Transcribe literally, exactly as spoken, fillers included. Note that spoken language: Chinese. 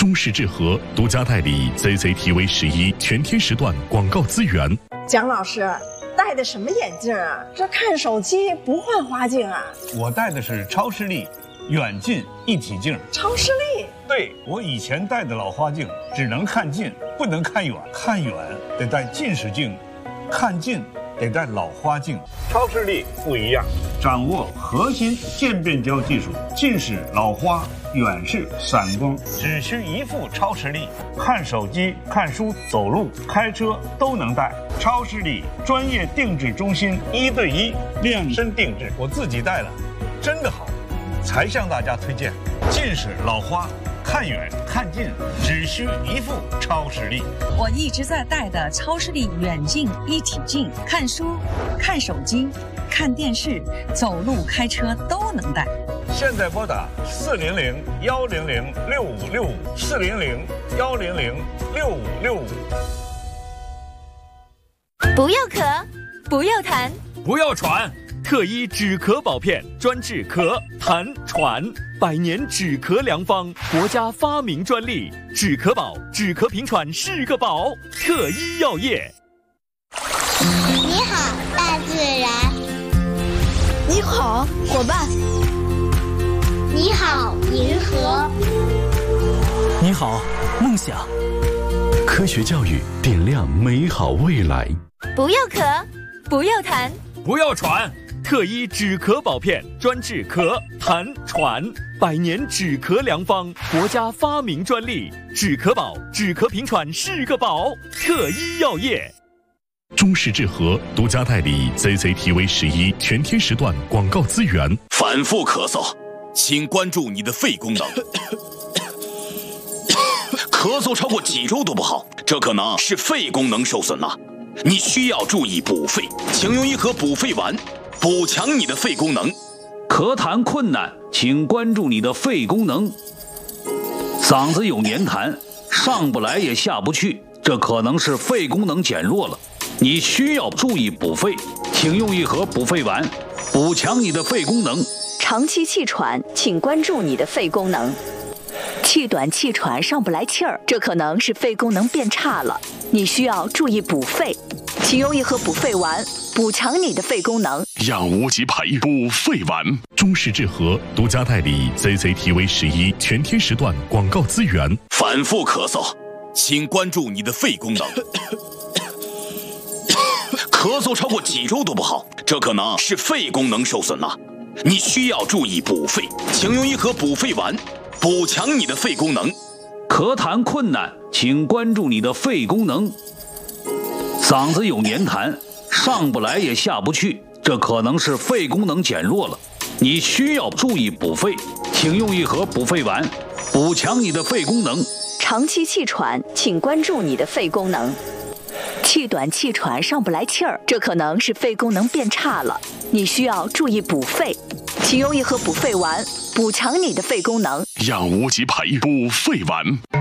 中式智和独家代理 Z Z T V 十一全天时段广告资源。 蒋老师戴的什么眼镜啊？这看手机不换花镜啊？ 我戴的是超视力远近一体镜。 超视力？ 对，我以前戴的老花镜只能看近，不能看远，看远得戴近视镜，看近得戴老花镜。超视力不一样，掌握核心渐变焦技术，近视、老花、远视、散光，只需一副超视力，看手机、看书、走路、开车都能戴。超视力专业定制中心，一对一量身定制，我自己戴了，真的好，才向大家推荐。近视、老花，看远看近只需一副超视力。 我一直在戴的超视力远近一体镜，看书、看手机、看电视、走路、开车都能戴。 现在拨打四零零幺零零六五六五四零零幺零零六五六五。 不要咳，不要痰， 不要喘。特医止咳宝片，专治咳、痰、喘，百年止咳良方，国家发明专利。止咳宝，止咳平喘是个宝。特医药业。 你好，大自然。 你好，伙伴。 你好，银河。 你好，梦想。 科学教育点亮美好未来。 不要咳，不要痰， 不要喘。特医止咳宝片，专治咳、痰、喘，百年止咳良方，国家发明专利。止咳宝，止咳平喘是个宝。特医药业。 中式智和独家代理 Z Z T V 十一全天时段广告资源。 反复咳嗽，请关注你的肺功能。咳嗽超过几周都不好，这可能是肺功能受损了。你需要注意补肺，请用一盒补肺丸，补强你的肺功能。 咳痰困难，请关注你的肺功能。嗓子有黏痰，上不来也下不去，这可能是肺功能减弱了。你需要注意补肺，请用一盒补肺丸，补强你的肺功能。 长期气喘，请关注你的肺功能。气短气喘上不来气儿，这可能是肺功能变差了，你需要注意补肺，请用一盒补肺丸，补强你的肺功能。 养无极牌补肺丸，中式智和独家代理 Z Z T V 十一全天时段广告资源。 反复咳嗽，请关注你的肺功能。咳嗽超过几周都不好，这可能是肺功能受损了，你需要注意补肺，请用一盒补肺丸，补强你的肺功能。 咳痰困难，请关注你的肺功能。嗓子有黏痰，上不来也下不去，这可能是肺功能减弱了，你需要注意补肺，请用一盒补肺丸，补强你的肺功能。 长期气喘，请关注你的肺功能。气短气喘上不来气儿，这可能是肺功能变差了，你需要注意补肺，请用一盒补肺丸，补强你的肺功能。 养无极牌补肺丸。